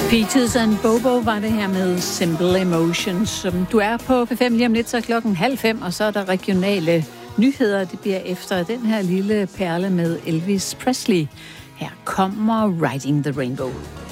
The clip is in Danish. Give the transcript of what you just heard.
Peaches and Bobo var det her med Simple Emotions, som du er på P5 lige om lidt, så 4:30, og så er der regionale nyheder. Det bliver efter den her lille perle med Elvis Presley. Her kommer Riding the Rainbow.